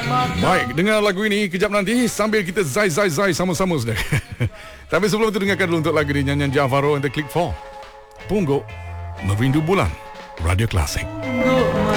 Baik, dengar lagu ini kejap nanti sambil kita zai sama-sama sudah. Tapi sebelum itu dengarkan dulu untuk lagu ini nyanyian Javaro and the Click 4. Pungguk Merindu Bulan, Radio Klasik.